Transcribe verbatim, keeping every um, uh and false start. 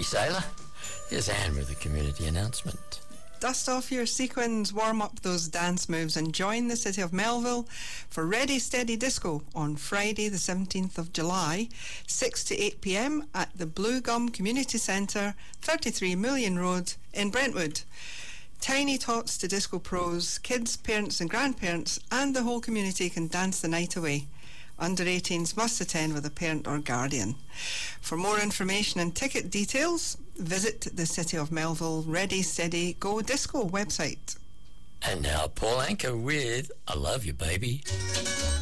Sailor. Here's Anne with a community announcement. Dust off your sequins, warm up those dance moves and join the City of Melville for Ready Steady Disco on Friday the seventeenth of July, six to eight p m at the Blue Gum Community Centre, thirty-three Million Road in Brentwood. Tiny tots to disco pros, kids, parents and grandparents and the whole community can dance the night away. Under eighteens must attend with a parent or guardian. For more information and ticket details, visit the City of Melville Ready Steady Go Disco website. And now Paul Anka with I Love You Baby.